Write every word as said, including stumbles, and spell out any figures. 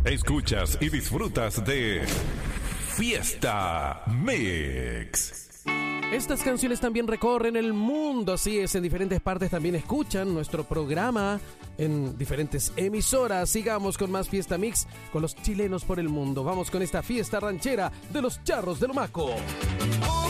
Escuchas y disfrutas de Fiesta Mix. Estas canciones también recorren el mundo, así es, en diferentes partes también escuchan nuestro programa en diferentes emisoras. Sigamos con más Fiesta Mix con los chilenos por el mundo. Vamos con esta fiesta ranchera de los Charros del Humaco.